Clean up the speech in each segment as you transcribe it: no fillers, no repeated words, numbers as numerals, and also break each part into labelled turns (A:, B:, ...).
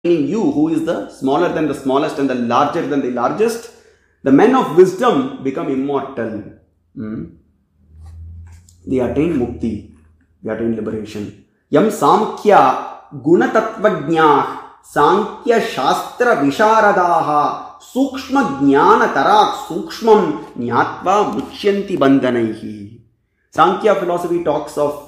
A: you, who is the smaller than the smallest and the larger than the largest, the men of wisdom become immortal. They attain mukti, they attain liberation. Yam samkhya gunatatvajnah sankhya shastra visharadaha sukshma jnana tarak sukshmam nyatva muchyanti bandhanaihi. Sankhya philosophy talks of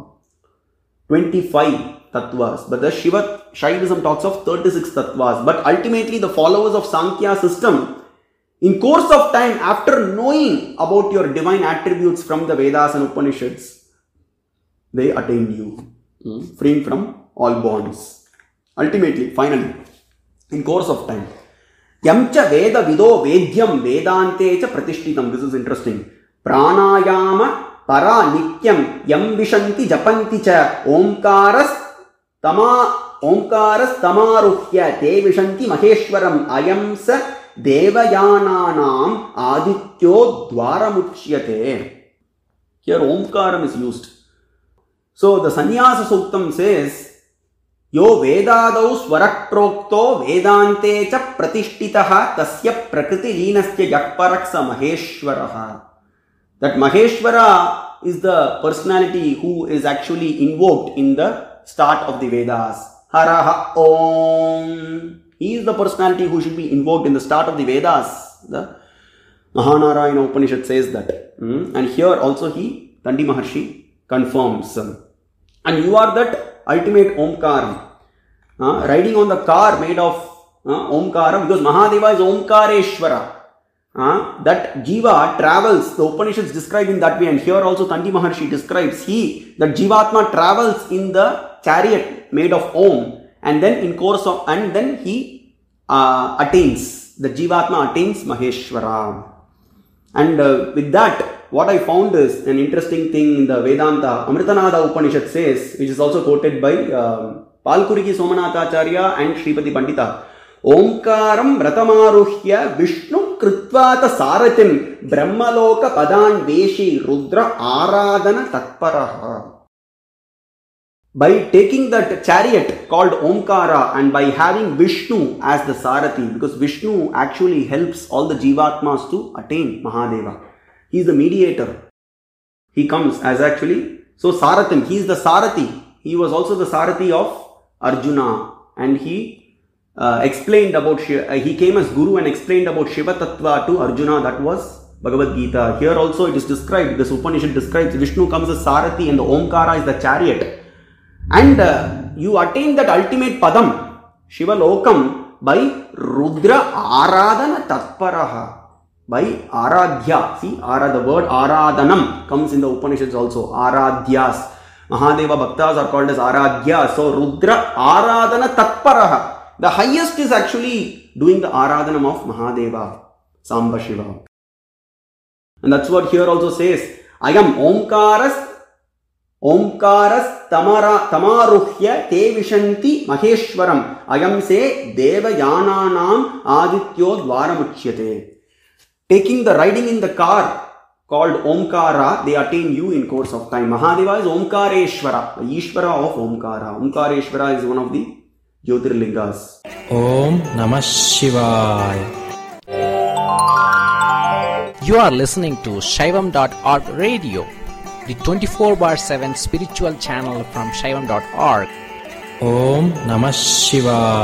A: 25 tattvas, but the Shaivism talks of 36 tattvas. But ultimately, the followers of Sankhya system, in course of time, after knowing about your divine attributes from the Vedas and Upanishads, they attain you, freeing from all bonds. Ultimately, finally, in course of time. Yamcha Veda Vido Vedyam Vedante cha Pratishtitam. This is interesting. Pranayama Para Nityam Yam Vishanti Japanti cha Omkaras Tamaruhya Te Vishanti Maheshwaram Ayam sa Devayananam Adityo Dwaramuchyate. Here Omkaram is used. So the Sannyasa Suktam says, Yo Vedadau Swarakprokto Vedante cha Pratishtitaha Tasya Prakriti Leenasya Yakparaksa Maheshwaraha. That Maheshwara is the personality who is actually invoked in the start of the Vedas. Haraha Om. He is the personality who should be invoked in the start of the Vedas. The Mahanarayana Upanishad says that. And here also Tandi Maharshi confirms. And you are that ultimate Omkaram. Riding on the car made of Omkaram, because Mahadeva is Omkareshwara. That Jiva travels, the Upanishads describe in that way, and here also Tandi Maharshi describes that Jivatma travels in the chariot made of Om, and then in course of, and then he attains, the Jivatma attains Maheshwara. And with that, what I found is an interesting thing in the Vedanta. Amritanada Upanishad says, which is also quoted by Palkurigi Somanatacharya and Shripati Pandita, Omkaram Ratamaruhya Vishnu Kritvata Saratim Brahmaloka Padan Veshi Rudra Aradana Tatparaha. By taking that chariot called Omkara and by having Vishnu as the Sarathi, because Vishnu actually helps all the Jivatmas to attain Mahadeva. He is the mediator. He comes as actually, so Sarathim, he is the Sarathi. He was also the Sarathi of Arjuna, and he explained about, he came as Guru and explained about Shiva Tattva to Arjuna. That was Bhagavad Gita. Here also it is described, this Upanishad describes Vishnu comes as Sarathi and the Omkara is the chariot. And you attain that ultimate Padam, Shiva Lokam, by Rudra Aradana Tatparaha. By Aradhya. See, the word Aradanam comes in the Upanishads also. Aradhyas. Mahadeva Bhaktas are called as Aradhyas. So Rudra Aradana Tatparaha. The highest is actually doing the Aradhanam of Mahadeva, Samba Shiva. And that's what here also says. I am Omkaras Tamaruhya Te Vishanti Maheshwaram. I am se Devayananam Adityo Dwaramuchyate. Taking the riding in the car called Omkara, they attain you in course of time. Mahadeva is Omkareshwara, the Ishvara of Omkara. Omkareshwara is one of the Jyotirlingas.
B: Om Namah Shivaya. You are listening to Shaivam.org radio, the 24/7 spiritual channel from Shaivam.org. Om Namah Shivaya.